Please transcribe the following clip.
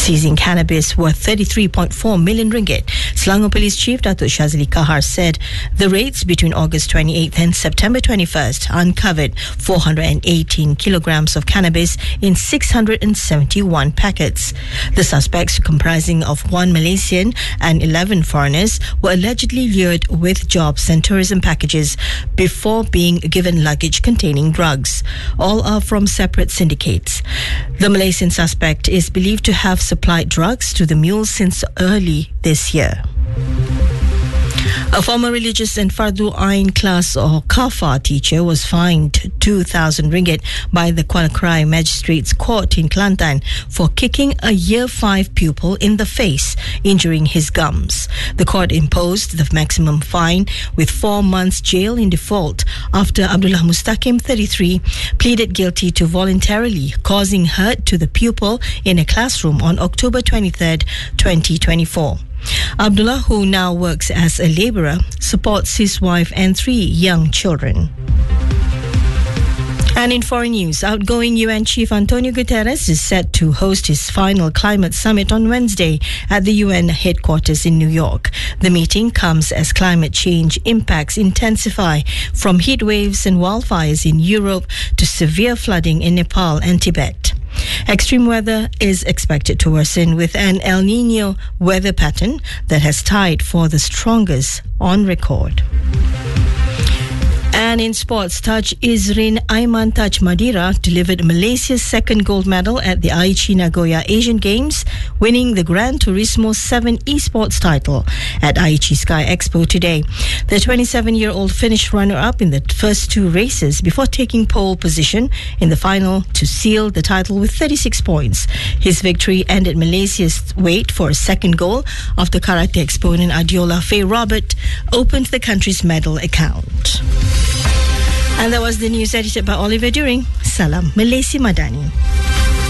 seizing cannabis worth 33.4 million ringgit. Selangor Police Chief Datuk Shazli Kahar said the raids between August 28th and September 21st uncovered 418 kilograms of cannabis in 671 packets. The suspects, comprising of 1 Malaysian and 11 foreigners, were allegedly lured with jobs and tourism packages before being given luggage containing drugs. All are from separate syndicates. The Malaysian suspect is believed to have supplied drugs to the mules since early this year. A former religious and Fardu Ain class or Kafar teacher was fined 2,000 ringgit by the Kuala Krai Magistrates Court in Kelantan for kicking a Year 5 pupil in the face, injuring his gums. The court imposed the maximum fine with 4 months jail in default after Abdullah Mustaqim, 33, pleaded guilty to voluntarily causing hurt to the pupil in a classroom on October 23rd, 2024. Abdullah, who now works as a labourer, supports his wife and 3 young children. And in foreign news, outgoing UN Chief Antonio Guterres is set to host his final climate summit on Wednesday at the UN headquarters in New York. The meeting comes as climate change impacts intensify, from heat waves and wildfires in Europe to severe flooding in Nepal and Tibet. Extreme weather is expected to worsen with an El Niño weather pattern that has tied for the strongest on record. And in sports, Taj Izrin Aiman Taj Madira delivered Malaysia's second gold medal at the Aichi Nagoya Asian Games, winning the Gran Turismo 7 esports title at Aichi Sky Expo today. The 27-year-old finished runner-up in the first 2 races before taking pole position in the final to seal the title with 36 points. His victory ended Malaysia's wait for a second goal after karate exponent Adiola Faye Robert opened the country's medal account. And that was the news edited by Oliver During. Salam Malaysia Madani.